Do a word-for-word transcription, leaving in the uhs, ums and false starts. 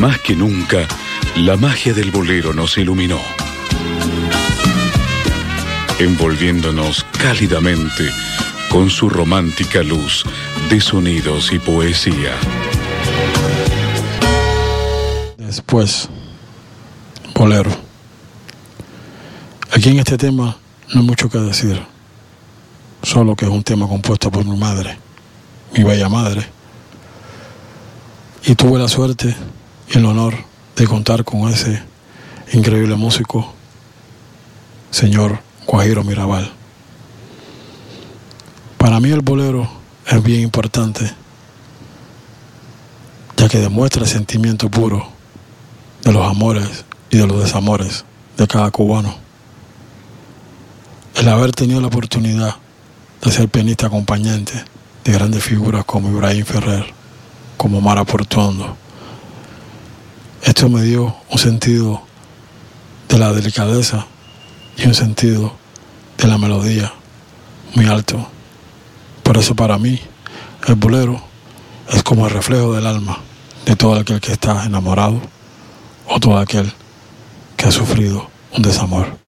Más que nunca, la magia del bolero nos iluminó, envolviéndonos cálidamente con su romántica luz de sonidos y poesía. Después, bolero. Aquí en este tema no hay mucho que decir, solo que es un tema compuesto por mi madre, mi bella madre, y tuve la suerte y el honor de contar con ese increíble músico, señor Guajiro Mirabal. Para mí el bolero es bien importante, ya que demuestra el sentimiento puro de los amores y de los desamores de cada cubano. El haber tenido la oportunidad de ser pianista acompañante de grandes figuras como Ibrahim Ferrer, como Mara Portuondo, esto me dio un sentido de la delicadeza y un sentido de la melodía muy alto. Por eso para mí el bolero es como el reflejo del alma de todo aquel que está enamorado o todo aquel que ha sufrido un desamor.